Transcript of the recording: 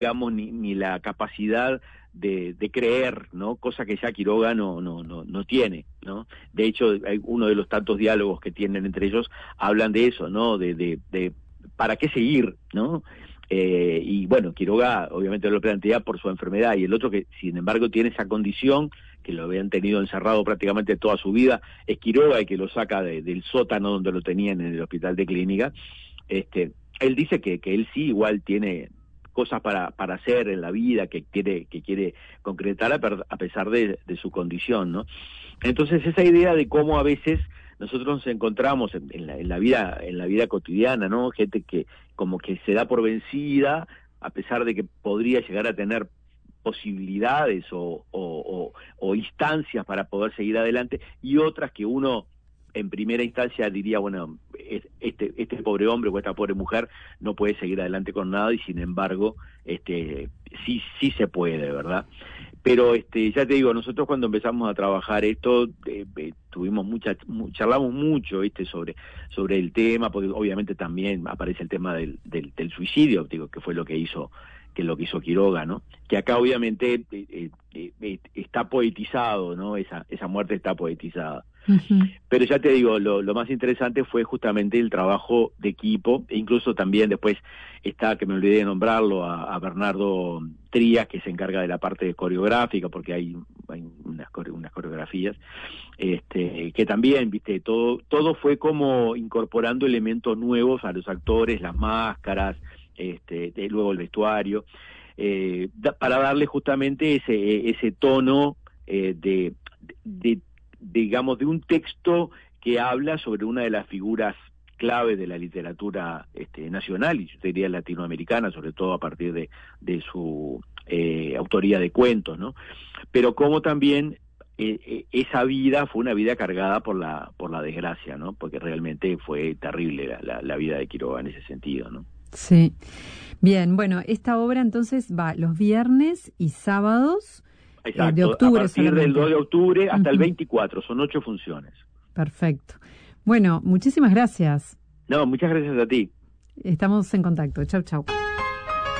digamos, ni la capacidad de creer, ¿no? Cosa que ya Quiroga no tiene, ¿no? De hecho, hay uno de los tantos diálogos que tienen entre ellos hablan de eso, ¿no? De ¿para qué seguir, no? Y bueno, Quiroga obviamente lo plantea por su enfermedad, y el otro que sin embargo tiene esa condición, que lo habían tenido encerrado prácticamente toda su vida, es Quiroga, el que lo saca del sótano donde lo tenían en el hospital de clínica. Él dice que él sí igual tiene cosas para hacer en la vida, que quiere concretar a pesar de su condición, ¿no? Entonces esa idea de cómo a veces nosotros nos encontramos en la vida cotidiana, ¿no? Gente que como que se da por vencida, a pesar de que podría llegar a tener posibilidades o instancias para poder seguir adelante, y otras que uno en primera instancia diría, bueno, este pobre hombre o esta pobre mujer no puede seguir adelante con nada, y sin embargo, sí se puede, ¿verdad? Pero ya te digo, nosotros cuando empezamos a trabajar esto, charlamos mucho, sobre el tema, porque obviamente también aparece el tema del suicidio, digo, que fue lo que hizo Quiroga, ¿no? Que acá obviamente está poetizado, ¿no? Esa muerte está poetizada. Uh-huh. Pero ya te digo, lo más interesante fue justamente el trabajo de equipo, e incluso también después está, que me olvidé de nombrarlo, a Bernardo Trías, que se encarga de la parte coreográfica, porque hay unas coreografías, que también, viste, todo fue como incorporando elementos nuevos a los actores, las máscaras, luego el vestuario, para darle justamente ese tono digamos, de un texto que habla sobre una de las figuras clave de la literatura nacional, y yo diría latinoamericana, sobre todo a partir de su autoría de cuentos, ¿no? Pero como también esa vida fue una vida cargada por la desgracia, ¿no? Porque realmente fue terrible la vida de Quiroga en ese sentido, ¿no? Sí. Bien, bueno, esta obra entonces va los viernes y sábados. Exacto, de octubre a partir del 2 de octubre hasta el 24, son 8 funciones. Perfecto. Bueno, muchísimas gracias. No, muchas gracias a ti. Estamos en contacto. Chau, chau.